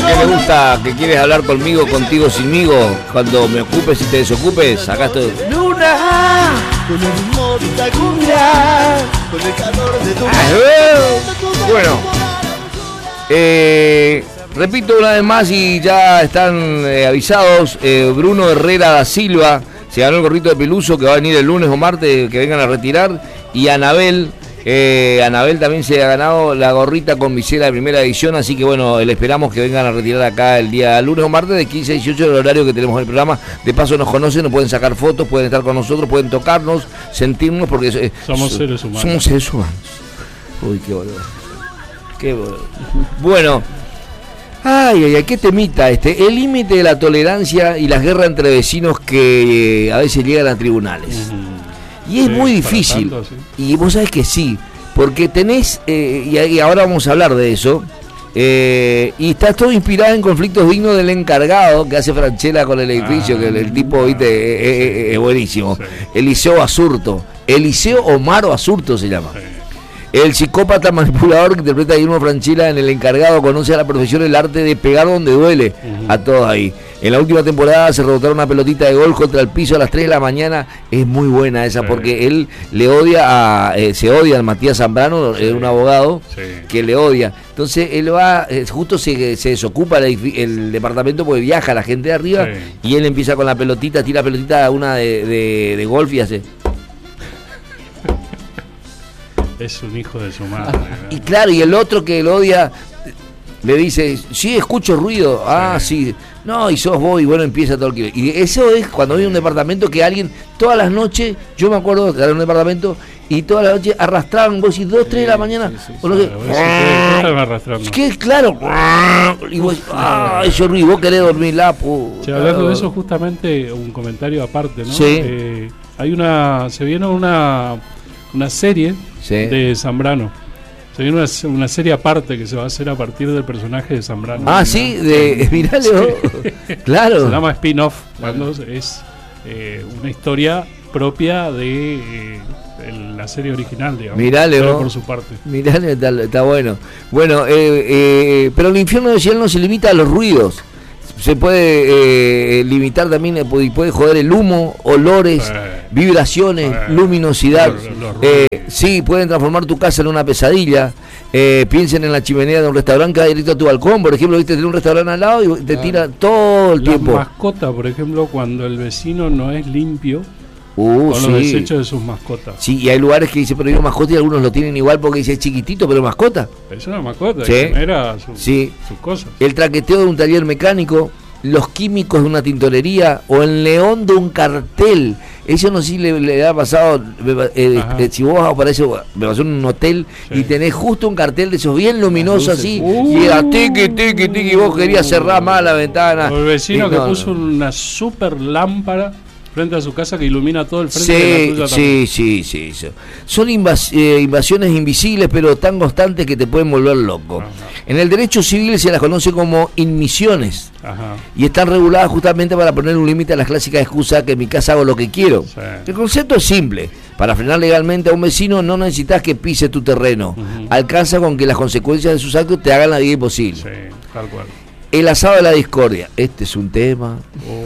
que le gusta, que quieres hablar conmigo, contigo, sinmigo, cuando me ocupes y te desocupes, acá estoy. Luna, con el ritmo de esta cumbia, con el calor de tu Bueno, repito una vez más y ya están avisados, Bruno Herrera da Silva se ganó el gorrito de Peluso que va a venir el lunes o martes, que vengan a retirar, y Anabel también se ha ganado la gorrita con visera de primera edición, así que bueno, le esperamos que vengan a retirar acá el día lunes o martes de 15 a 18 el horario que tenemos en el programa. De paso nos conocen, nos pueden sacar fotos, pueden estar con nosotros, pueden tocarnos, sentirnos, porque somos seres humanos. Somos seres humanos. Uy, qué boludo. Qué boludo. Bueno, ay, qué temita este, el límite de la tolerancia y las guerras entre vecinos que a veces llegan a tribunales. Y es muy difícil, tanto, sí. Y vos sabés que sí, porque tenés, y ahora vamos a hablar de eso, y estás todo inspirado en conflictos dignos del encargado que hace Franchella con el edificio, que el tipo, viste, es buenísimo. Sí. Eliseo Basurto, Eliseo Omar Basurto se llama. Sí. El psicópata manipulador que interpreta a Guillermo Franchella en El Encargado conoce a la profesión el arte de pegar donde duele, a todos ahí. En la última temporada se rebotaron una pelotita de gol contra el piso a las 3 de la mañana. Es muy buena esa, porque él le odia se odia a Matías Zambrano, un abogado que le odia. Entonces él va, justo se desocupa el departamento porque viaja la gente de arriba, y él empieza con la pelotita, tira la pelotita una de golf y hace... Es un hijo de su madre. Y claro, y el otro que lo odia le dice, sí, escucho ruido. Ah, sí. No, y sos vos, y bueno, empieza todo el que... Y eso es cuando hay un departamento que alguien, todas las noches, yo me acuerdo de un departamento, y todas las noches arrastraban, vos y 2, 3 de la mañana, o no sé, ¿qué? Claro, y vos, eso ruido, vos querés dormir la hablando de eso, justamente, un comentario aparte, ¿no? Sí. Se viene una serie de Zambrano. Se viene una serie aparte que se va a hacer a partir del personaje de Zambrano. Ah, sí, mirale vos. Claro. Se llama spin-off, cuando es una historia propia de la serie original, digamos. Mirale vos. Por su parte. Mirale, está bueno. Bueno, pero el infierno de cielo no se limita a los ruidos. Se puede limitar también, puede joder el humo, olores, vibraciones, luminosidad. Sí, pueden transformar tu casa en una pesadilla. Piensen en la chimenea de un restaurante que va directo a tu balcón, por ejemplo, viste, tiene un restaurante al lado y te tira todo el tiempo. La mascota, por ejemplo, cuando el vecino no es limpio, con los desechos de sus mascotas. Sí, y hay lugares que dice prohibido mascota y algunos lo tienen igual porque dice chiquitito, pero mascota. Es una mascota, que genera sus cosas. El traqueteo de un taller mecánico, los químicos de una tintorería o el neón de un cartel. Eso no sé si le ha pasado, si vos me pasó en un hotel y tenés justo un cartel de esos bien luminosos así, y era tiqui, y vos querías cerrar más la ventana. O el vecino que puso una super lámpara frente a su casa que ilumina todo el frente de la tuya también. Sí. Son invasiones invisibles, pero tan constantes que te pueden volver loco. Ajá. En el derecho civil se las conoce como inmisiones. Ajá. Y están reguladas justamente para poner un límite a las clásicas excusas que en mi casa hago lo que quiero. Sí. El concepto es simple. Para frenar legalmente a un vecino no necesitas que pise tu terreno. Alcanza con que las consecuencias de sus actos te hagan la vida imposible. Sí, tal cual. El asado de la discordia, este es un tema.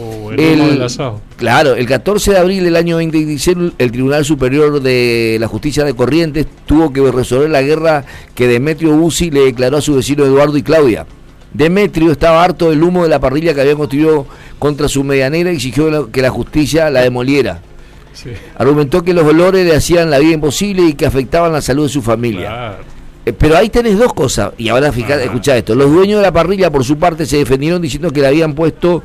El asado. Claro, el 14 de abril del año 2016, el Tribunal Superior de la Justicia de Corrientes tuvo que resolver la guerra que Demetrio Bussi le declaró a su vecino Eduardo y Claudia. Demetrio estaba harto del humo de la parrilla que había construido contra su medianera y exigió que la justicia la demoliera. Sí. Argumentó que los olores le hacían la vida imposible y que afectaban la salud de su familia. Claro. Pero ahí tenés dos cosas, y ahora fíjate, escuchá esto. Los dueños de la parrilla, por su parte, se defendieron diciendo que le habían puesto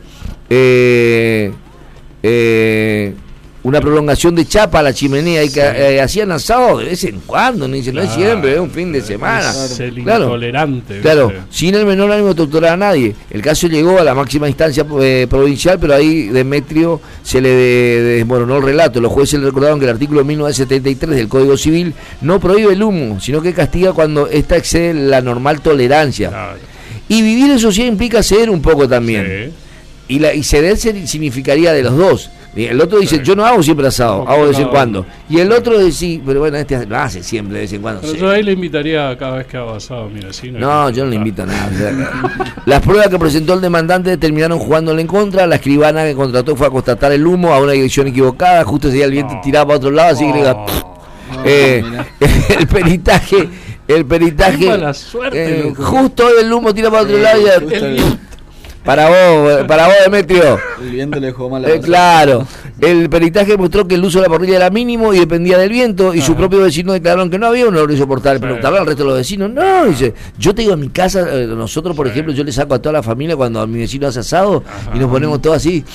una prolongación de chapa a la chimenea y que hacían asado de vez en cuando, no es siempre, es un fin de semana. Es el intolerante. Claro, sin el menor ánimo de torturar a nadie. El caso llegó a la máxima instancia provincial, pero ahí Demetrio se le desmoronó el relato. Los jueces le recordaron que el artículo 1973 del Código Civil no prohíbe el humo, sino que castiga cuando ésta excede la normal tolerancia. Claro. Y vivir en sociedad implica ceder un poco también. Sí. Y ceder significaría de los dos. Y el otro dice, yo no hago siempre asado, hago de vez en cuando. Y el otro dice, sí, pero bueno, este lo hace siempre de vez en cuando. Pero yo ahí le invitaría cada vez que hago asado a mi vecino. No, yo no le invito a nada. Las pruebas que presentó el demandante terminaron jugándole en contra. La escribana que contrató fue a constatar el humo a una dirección equivocada. Justo ese día el viento tiraba para otro lado, así que el peritaje... mala suerte, justo el humo tira para otro lado y para vos, Demetrio. El viento le dejó mal claro. El peritaje mostró que el uso de la parrilla era mínimo y dependía del viento, y sus propios vecinos declararon que no había un olor insoportable. Preguntaron al resto de los vecinos, no, dice, yo te digo en mi casa, nosotros por ejemplo, yo le saco a toda la familia cuando a mi vecino hace asado y nos ponemos todos así.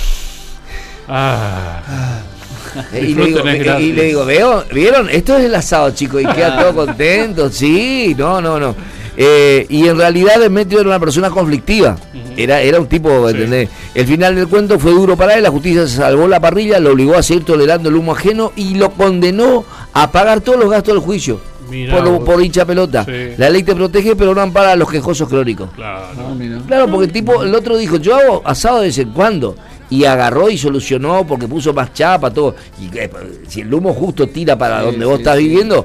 Y le digo, ¿vieron? Esto es el asado, chicos, y queda todo contento. Sí, no. Y en realidad Demetrio era una persona conflictiva. Era un tipo, ¿entendés? El final del cuento fue duro para él. La justicia salvó la parrilla, lo obligó a seguir tolerando el humo ajeno y lo condenó a pagar todos los gastos del juicio. Por hincha pelota. Sí. La ley te protege, pero no ampara a los quejosos crónicos. Claro, porque el otro dijo, yo hago asado de vez en cuando. Y agarró y solucionó porque puso más chapa, todo. Y si el humo justo tira para donde vos estás viviendo,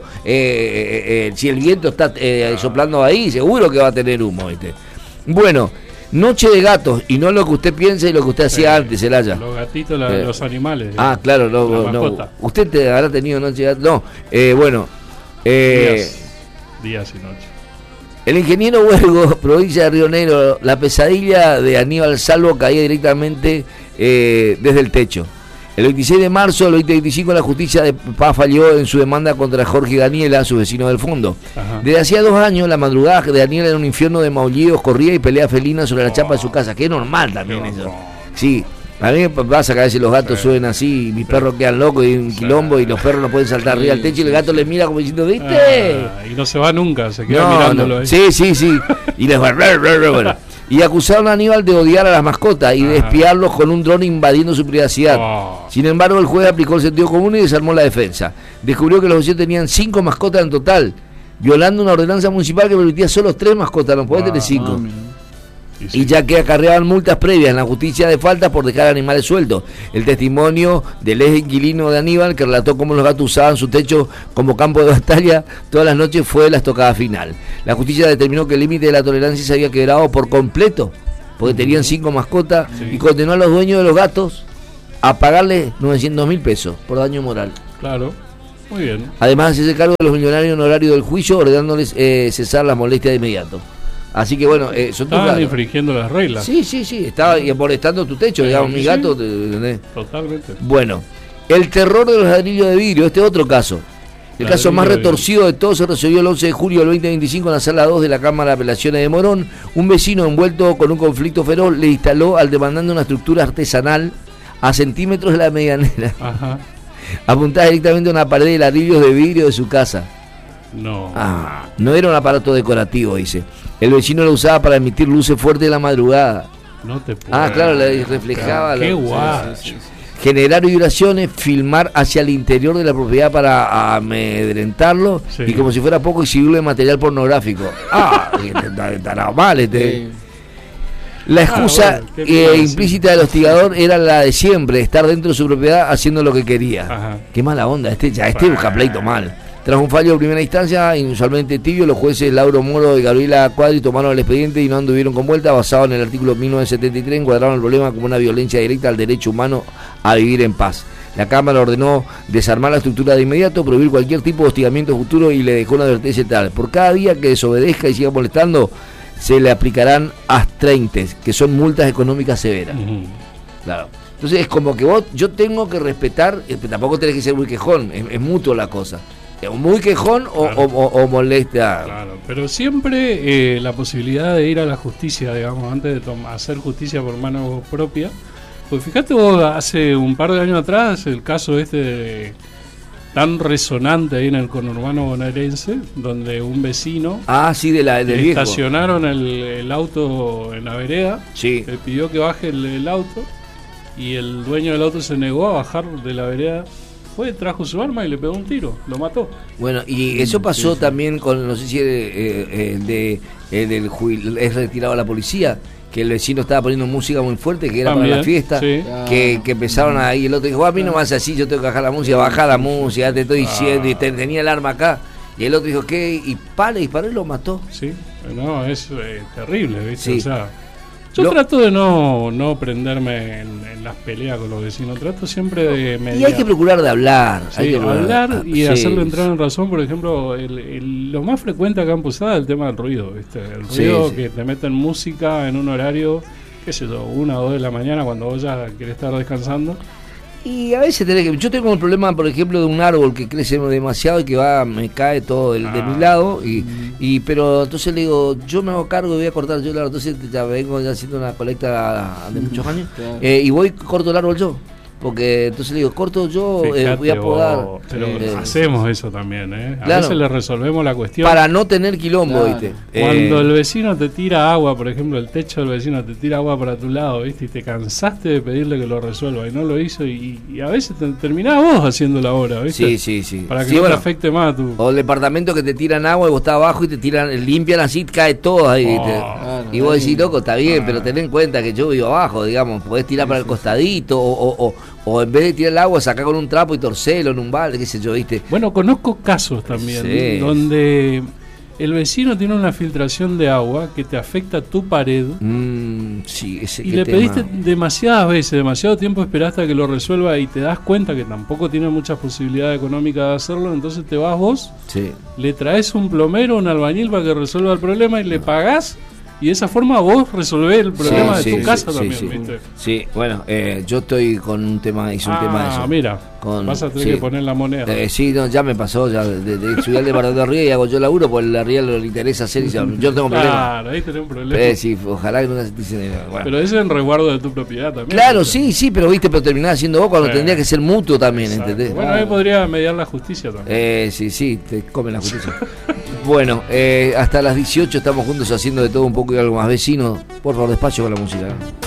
si el viento está soplando ahí, seguro que va a tener humo, ¿viste? Bueno, noche de gatos, y no lo que usted piensa y lo que usted hacía antes, Celaya. Los gatitos, los animales. Claro, no. ¿Usted habrá tenido noche de gatos? No, bueno. Días y noches. El ingeniero Huergo, provincia de Río Negro, la pesadilla de Aníbal Salvo caía directamente desde el techo. El 26 de marzo del 2025 la justicia de Paz falló en su demanda contra Jorge Daniela, su vecino del fondo. Desde hacía 2 años, la madrugada de Daniela era un infierno de maullidos, corría y pelea felina sobre la chapa de su casa, que es normal también eso. Sí, a mí me pasa que a veces los gatos suben así, y mis perros quedan locos y hay un quilombo y los perros no pueden saltar arriba del techo y el gato les mira como diciendo, ¿viste? Y no se va nunca, se queda mirándolo ahí. Sí. Y les va bueno. Y acusaron a Aníbal de odiar a las mascotas y de espiarlos con un dron invadiendo su privacidad. Sin embargo, el juez aplicó el sentido común y desarmó la defensa. Descubrió que los vecinos tenían 5 mascotas en total, violando una ordenanza municipal que permitía solo 3 mascotas, no podés tener 5. Y ya que acarreaban multas previas en la justicia de faltas por dejar animales sueltos. El testimonio del ex inquilino de Aníbal, que relató cómo los gatos usaban su techo como campo de batalla todas las noches, fue la estocada final. La justicia determinó que el límite de la tolerancia se había quebrado por completo, porque tenían 5 mascotas, y condenó a los dueños de los gatos a pagarles 900.000 pesos por daño moral. Claro, muy bien. Además, se hace cargo de los millonarios en horario del juicio, ordenándoles cesar las molestias de inmediato. Así que bueno, son estaban infringiendo las reglas. Sí, estaba molestando tu techo, digamos, mi gato. Totalmente. Bueno, el terror de los ladrillos de vidrio, este otro caso. El caso más retorcido de todos se resolvió el 11 de julio del 2025 en la sala 2 de la Cámara de Apelaciones de Morón. Un vecino envuelto con un conflicto feroz le instaló al demandante una estructura artesanal a centímetros de la medianera, apuntada directamente a una pared de ladrillos de vidrio de su casa. No era un aparato decorativo, dice. El vecino lo usaba para emitir luces fuertes de la madrugada. No te puedo. Claro, le reflejaba. Qué guay. Generar vibraciones, filmar hacia el interior de la propiedad para amedrentarlo, y como si fuera poco, exhibirlo de material pornográfico. Estará mal La excusa implícita del hostigador era la de siempre, estar dentro de su propiedad haciendo lo que quería. Qué mala onda, este busca pleito mal. Tras un fallo de primera instancia, inusualmente tibio, los jueces Lauro Moro y Gabriela Cuadri tomaron el expediente y no anduvieron con vuelta. Basado en el artículo 1973, encuadraron el problema como una violencia directa al derecho humano a vivir en paz. La Cámara ordenó desarmar la estructura de inmediato, prohibir cualquier tipo de hostigamiento futuro y le dejó una advertencia tal: por cada día que desobedezca y siga molestando, se le aplicarán astreintes, que son multas económicas severas. Claro. Entonces es como que yo tengo que respetar, tampoco tenés que ser muy quejón, es mutuo la cosa. Muy quejón o molesta. Claro, pero siempre la posibilidad de ir a la justicia, digamos, antes de hacer justicia por mano propia. Pues fíjate vos, hace un par de años atrás, el caso tan resonante ahí en el conurbano bonaerense, donde un vecino del estacionaron el auto en la vereda, le pidió que baje el auto, y el dueño del auto se negó a bajar de la vereda fue, trajo su arma y le pegó un tiro, lo mató. Bueno, y eso pasó también con, no sé si es retirado a la policía, que el vecino estaba poniendo música muy fuerte, que era También, para la fiesta, sí. que empezaron ahí, el otro dijo, a mí no me hace así, yo tengo que bajar la música, baja la música, te estoy diciendo, y tenía el arma acá, y el otro dijo, ¿qué? Y le disparó y lo mató. Sí, no, es terrible, ¿viste? Sí. O sea, yo trato de no prenderme en las peleas con los vecinos, trato siempre de mediar. Y hay que procurar de hablar. Sí, hay que hablar y sí, hacerlo entrar en razón. Por ejemplo, lo más frecuente acá en Posada es el tema del ruido, ¿viste? El ruido sí. que te meten música en un horario, qué sé yo, 1 o 2 de la mañana cuando vos ya querés estar descansando. Y a veces tenés que... Yo tengo un problema, por ejemplo, de un árbol que crece demasiado y que me cae todo de mi lado. Pero entonces le digo, yo me hago cargo y voy a cortar yo el árbol. Entonces ya vengo ya haciendo una colecta de muchos años. Claro. Y voy corto el árbol yo. Porque entonces le digo, corto yo, voy a podar. Pero hacemos eso también, ¿eh? A claro, veces le resolvemos la cuestión. Para no tener quilombo, claro. ¿Viste? Cuando el vecino te tira agua, por ejemplo, el techo del vecino te tira agua para tu lado, ¿viste? Y te cansaste de pedirle que lo resuelva y no lo hizo. Y a veces terminás vos haciendo la obra, ¿viste? Sí. Para que no te afecte más a tu... O el departamento que te tiran agua y vos estás abajo y te tiran, limpian así, cae todo ahí, ¿viste? Claro, y vos decís, loco, está bien, pero ten en cuenta que yo vivo abajo, digamos, podés tirar para el costadito o en vez de tirar el agua, sacar con un trapo y torcerlo en un balde, qué sé yo, ¿viste? Bueno, conozco casos también donde el vecino tiene una filtración de agua que te afecta tu pared. Y le pediste demasiadas veces, demasiado tiempo esperaste a que lo resuelva y te das cuenta que tampoco tiene muchas posibilidades económicas de hacerlo, entonces te vas vos, le traes un plomero, un albañil para que resuelva el problema y le pagás. Y de esa forma vos resolvés el problema de tu casa también, ¿viste? Sí, bueno, yo estoy con un tema, hice un tema de eso. Mira, vas a tener que poner la moneda. Ya me pasó, ya de subir al departamento de arriba y hago yo laburo, porque el arriba le interesa hacer y yo no tengo problema. Claro, ahí tenés un problema. Sí, ojalá que nunca se dicen. Bueno. Pero eso es en resguardo de tu propiedad también. Claro, ¿viste? pero terminás haciendo vos cuando tendría que ser mutuo también, ¿entendés? Bueno, ahí podría mediar la justicia también. Sí, te comen la justicia. Bueno, hasta las 18 estamos juntos haciendo de todo un poco y algo más. Vecinos, por favor, despacio con la música.